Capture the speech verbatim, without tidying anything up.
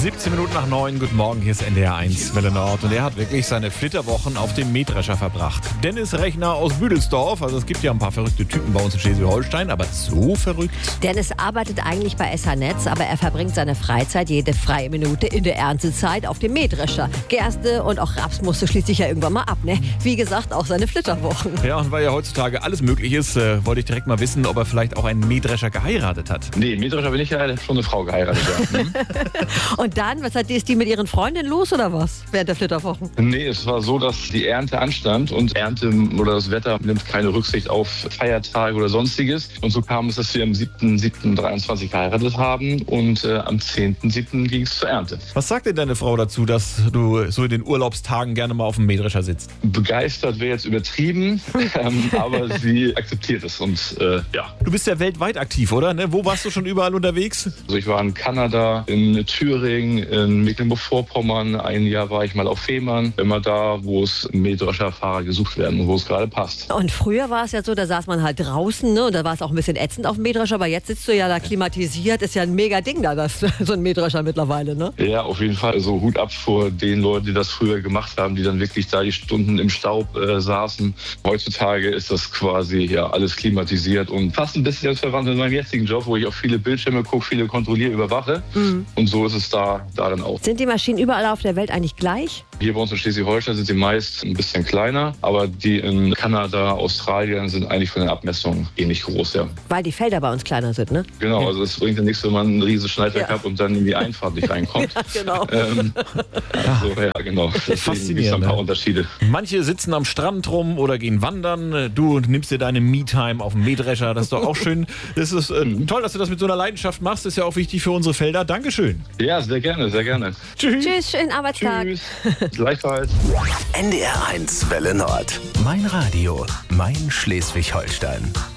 siebzehn Minuten nach neun, guten Morgen, hier ist N D R eins Welle Nord. Und er hat wirklich seine Flitterwochen auf dem Mähdrescher verbracht. Dennis Rechner aus Büdelsdorf, also es gibt ja ein paar verrückte Typen bei uns in Schleswig-Holstein, aber so verrückt? Dennis arbeitet eigentlich bei S H-Netz, aber er verbringt seine Freizeit, jede freie Minute in der Erntezeit auf dem Mähdrescher. Gerste und auch Raps musste schließlich ja irgendwann mal ab, ne? Wie gesagt, auch seine Flitterwochen. Ja, und weil ja heutzutage alles möglich ist, äh, wollte ich direkt mal wissen, ob er vielleicht auch einen Mähdrescher geheiratet hat. Nee, Mähdrescher bin ich ja, ich habe schon eine Frau geheiratet. Ja. Hm? Und dann, was hat die, ist die mit ihren Freundinnen los oder was? Während der Flitterwochen? Nee, es war so, dass die Ernte anstand und Ernte oder das Wetter nimmt keine Rücksicht auf Feiertage oder sonstiges. Und so kam es, dass wir am siebten siebten dreiundzwanzig geheiratet haben und äh, am zehnten siebten ging es zur Ernte. Was sagt denn deine Frau dazu, dass du so in den Urlaubstagen gerne mal auf dem Mähdrescher sitzt? Begeistert wäre jetzt übertrieben, ähm, aber sie akzeptiert es und äh, ja. Du bist ja weltweit aktiv, oder? Ne? Wo warst du schon überall unterwegs? Also ich war in Kanada, in Thüringen, in Mecklenburg-Vorpommern. Ein Jahr war ich mal auf Fehmarn. Immer da, wo es Mähdrescherfahrer gesucht werden und wo es gerade passt. Und früher war es ja so, da saß man halt draußen, ne? Und da war es auch ein bisschen ätzend auf dem Mähdrescher. Aber jetzt sitzt du ja da klimatisiert. Ist ja ein mega Ding da, das, so ein Mähdrescher mittlerweile, ne? Ja, auf jeden Fall. Also Hut ab vor den Leuten, die das früher gemacht haben, die dann wirklich da die Stunden im Staub äh, saßen. Heutzutage ist das quasi ja alles klimatisiert und fast ein bisschen verwandt in meinem jetzigen Job, wo ich auf viele Bildschirme gucke, viele kontrolliere, überwache. Mhm. Und so ist es da, da dann auch. Sind die Maschinen überall auf der Welt eigentlich gleich? Hier bei uns in Schleswig-Holstein sind sie meist ein bisschen kleiner, aber die in Kanada, Australien sind eigentlich von den Abmessungen ähnlich groß, ja. Weil die Felder bei uns kleiner sind, ne? Genau, also es bringt ja nichts, wenn man einen riesen Schneidwerk ja. hat und dann in die Einfahrt nicht reinkommt. Ja, genau. Ähm, also, ja, genau. Deswegen gibt es ein paar Unterschiede. Manche sitzen am Strand rum oder gehen wandern. Du nimmst dir deine Me-Time auf dem Mähdrescher. Das ist doch auch schön. Das ist äh, mhm. toll, dass du das mit so einer Leidenschaft machst. Das ist ja auch wichtig für unsere Felder. Dankeschön. Ja, sehr gerne, sehr gerne. Tschüss. Tschüss, schönen Arbeitstag. Tschüss. Gleichfalls. N D R eins Welle Nord. Mein Radio, mein Schleswig-Holstein.